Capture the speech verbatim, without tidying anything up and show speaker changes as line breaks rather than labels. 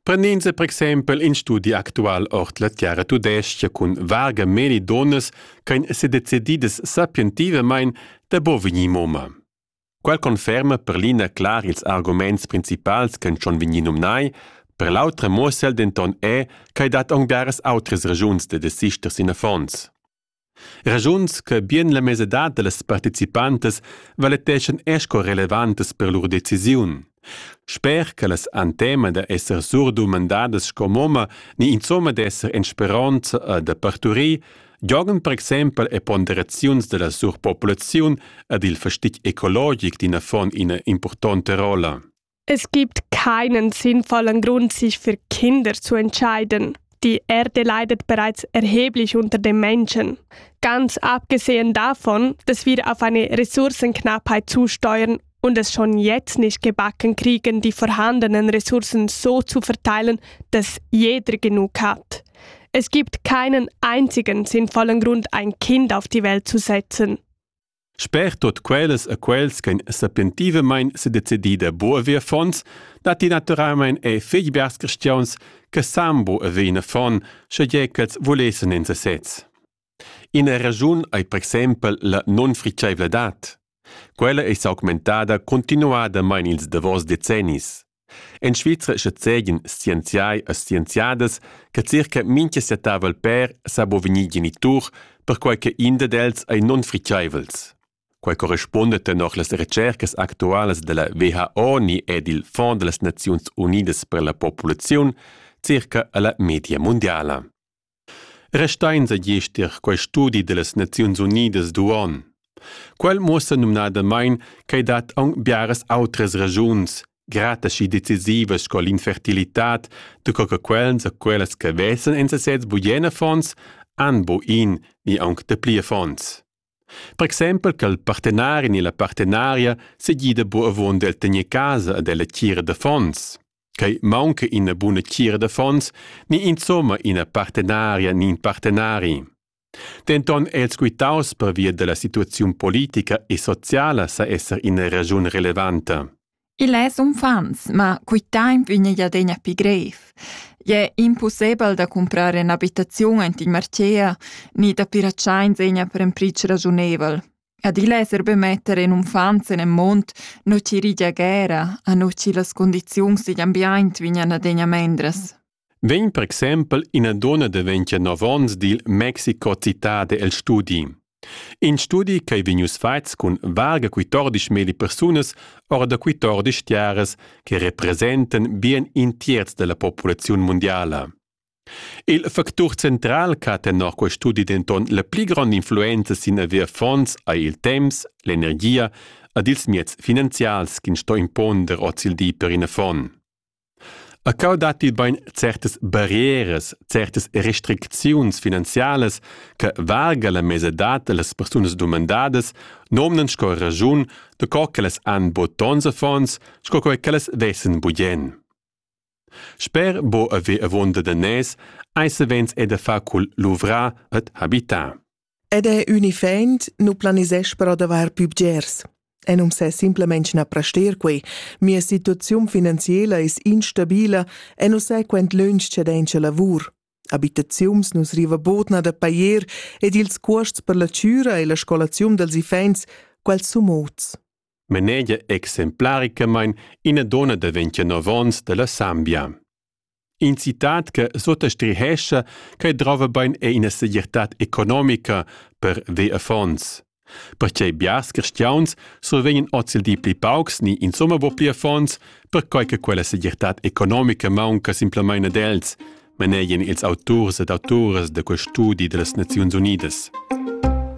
Prenense per exempel in studi actual ort la Tiara Tudestia cun varga meli donnes cain se decidides sapientive mein da bo vegni moma. Quel conferma per lina clar ils arguments principals cain schon vegni numnai, per l'autra mossel denton è cae dat ong biaras autres ragiuns de desisters in affons. Ragiuns che bien la mesedat de las participantes valeteschen esco relevantes per lur decisiun. Sper che las antema de esser surdu mandades scomoma ni insomma d'esser en speranza a de parturir, giogen per exempel e ponderaziuns de la surpopulaziun ad il verstich ecologic din affon in a importante rolle.
Es gibt keinen sinnvollen Grund, sich für Kinder zu entscheiden. Die Erde leidet bereits erheblich unter den Menschen. Ganz abgesehen davon, dass wir auf eine Ressourcenknappheit zusteuern und es schon jetzt nicht gebacken kriegen, die vorhandenen Ressourcen so zu verteilen, dass jeder genug hat. Es gibt keinen einzigen sinnvollen Grund, ein Kind auf die Welt zu setzen.
Sper tot quelles a quels che sapientive mein se decidida boa via fons, dat die naturalmein e figli biars cristians che sambo avena fon, scegliecels volesen in se sez. In a ragiun ai per exempel la non fricevledat. Quella es augmentada continuada mein ils davos decennis. En Svizra schatzegin scienziai a scienziades che circa minche setavel per sabo veni genitur per qualche indedels ai non fricevels. Quai correspondete noch las recercas actuales de la W H O ni ed il Fond de las Naziuns Unidas per la Populaziun circa alla media mondiala. Restainza gestir quai studi de las Naziuns Unidas duon. Quel mossa numnada mein cae dat ang biaras autres ragiuns, gratasci decisivas co l'infertilitat, de coca quels a quelles que vessen en se sets buiena fons, an bo in ni ang de plia fons. Per exempel che il partenari ni la partenaria se guida bo avon del tenir casa e della tira de fons, che manca in a buna tira de fons, ni insomma in a partenaria ni in partenari. Denton els quitaus per via della situazione politica e sociale sa esser in ragione relevante.
Il es un fans, ma quei time vigna ja degna pi grev. È impossibile da comprare un'abitazione in il marcea, ni da piracciain segna per un prezzo ragionevole. Ad il esser mettere in un fans in un mont, no ci ridia guerra, a no ci las condizioni degli ambienti vigna degna mendras.
Ven per exempel in a donna de ventinove ans dil Mexico citade el studi. In studi che venius faits con varga quattordici mila personas or da quattordici tiaras che representen bien in terz della popolazione mondiale. Il factor central che ha noch quei studi denton la pli grande influenza sin aver fonds a il temps, l'energia ad ils miez finanzials kin sto imponder o zil di per in a fond. A cau dati bain certes barrieres, certes restricziuns finanziales che varga la mesedat de las personas domandades nomnen sco ragiun de co che las han botons a fons, sco coi che las vessen bugen. Sper bo ave avonda de nes, eise vens ed a fa cul l'uvra et habitat.
Ed è unifend nu planisesc però da var pubgers. E non se simplement na praster quei, mia situazione finanziella es instabila e non se quent lunch c'è dentro lavur. Abitaziums nus riva botna da paier ed ils costs per la ciura e la scolazione dels ifens, quel sumoz.
Menegia exemplarica mein in a donna de ventinove ans de la Sambia. In citat che sottostrihesce che drova bain e in a segirtat economica per ve a fons. Perché biars cristians survegnen ozil di pli paucs ni insomma bo pli a fons, per qualche quella segirtat economica manca simplemente dels, meneien ils autors ed autores de quei studi de las Naziuns Unidas.